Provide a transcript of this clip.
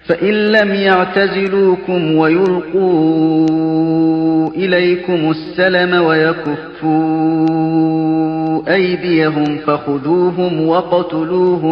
فإن لم يعتزلوكم ويلقوا إليكم السلم ويكفوا أيديهم فخذوهم وقتلوهم